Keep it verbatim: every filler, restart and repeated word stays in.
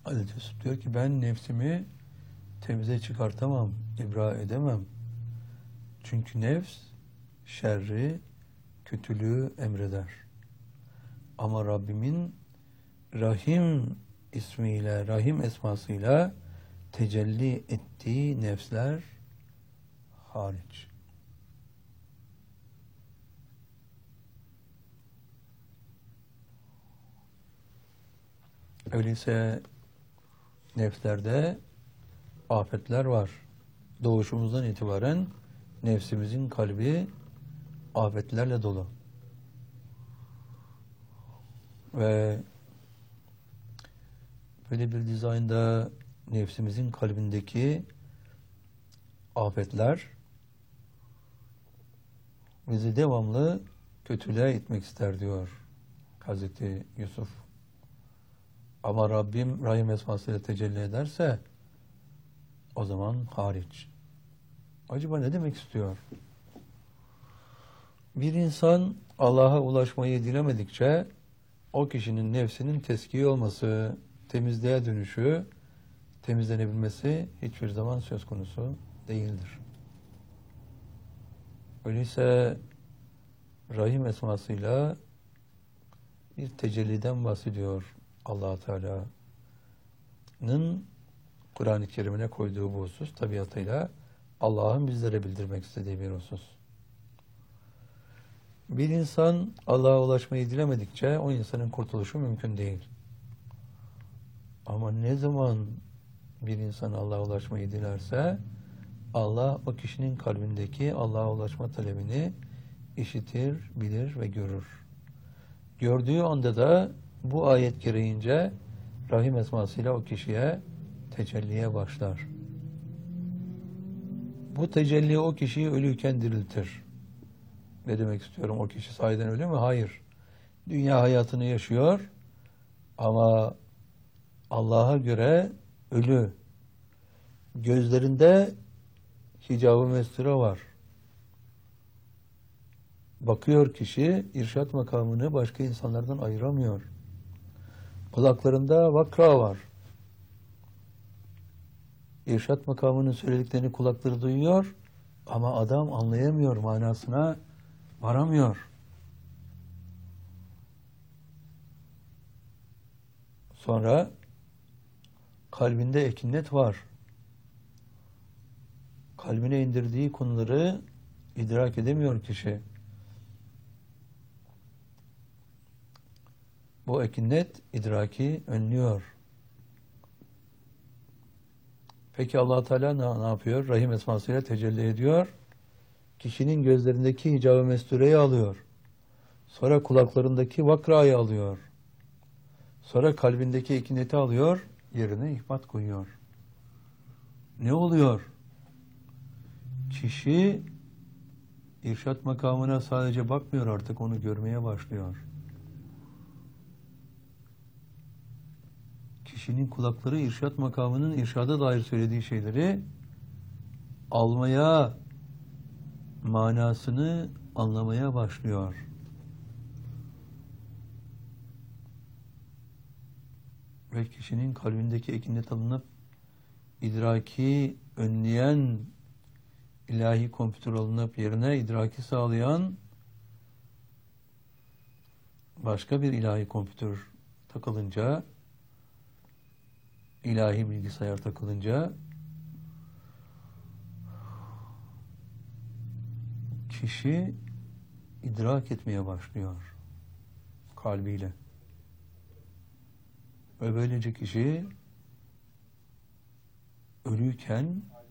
Hazreti Yusuf diyor ki ben nefsimi temize çıkartamam, ibra edemem. Çünkü nefs şerri, kötülüğü emreder. Ama Rabbimin Rahim ismiyle, Rahim esmasıyla tecelli ettiği nefsler hariç. Öyleyse nefslerde afetler var. Doğuşumuzdan itibaren nefsimizin kalbi afetlerle dolu. Ve böyle bir dizaynda nefsimizin kalbindeki afetler bizi devamlı kötülüğe itmek ister diyor Hazreti Yusuf. Ama Rabbim Rahim esmasıyla tecelli ederse o zaman hariç. Acaba ne demek istiyor? Bir insan Allah'a ulaşmayı dilemedikçe o kişinin nefsinin teskiye olması, temizliğe dönüşü, temizlenebilmesi hiçbir zaman söz konusu değildir. Öyleyse Rahim esmasıyla bir tecelliden bahsediyor Allah-u Teala'nın Kur'an-ı Kerim'ine koyduğu bu husus tabiatıyla Allah'ın bizlere bildirmek istediği bir husus. Bir insan Allah'a ulaşmayı dilemedikçe o insanın kurtuluşu mümkün değil. Ama ne zaman bir insan Allah'a ulaşmayı dilerse Allah o kişinin kalbindeki Allah'a ulaşma talebini işitir, bilir ve görür. Gördüğü anda da bu ayet gereğince Rahim esmasıyla o kişiye tecelliye başlar. Bu tecelli o kişiyi ölüyken diriltir. Ne demek istiyorum? O kişi sahiden ölü mü? Hayır. Dünya hayatını yaşıyor ama Allah'a göre ölü. Gözlerinde hicab-ı mestura var. Bakıyor kişi, irşat makamını başka insanlardan ayıramıyor. Kulaklarında vakra var. İrşat makamının söylediklerini kulakları duyuyor ama adam anlayamıyor, manasına varamıyor. Sonra kalbinde ekinnet var. Kalbine indirdiği konuları idrak edemiyor kişi. Bu ekinnet idraki önlüyor. Peki Allah Teala ne, ne yapıyor? Rahim esmasıyla tecelli ediyor. Kişinin gözlerindeki hicab-ı mestureyi alıyor. Sonra kulaklarındaki vakrayı alıyor. Sonra kalbindeki ekineti alıyor, yerine ihbat koyuyor. Ne oluyor? Kişi irşat makamına sadece bakmıyor, artık onu görmeye başlıyor. Kişinin kulakları irşat makamının irşada dair söylediği şeyleri almaya, manasını anlamaya başlıyor. Ve kişinin kalbindeki ekinnet alınıp idraki önleyen ilahi kompütür alınıp yerine idraki sağlayan başka bir ilahi kompütür takılınca, ilahi bilgisayar takılınca kişi idrak etmeye başlıyor kalbiyle. Ve böylece kişi ölüyken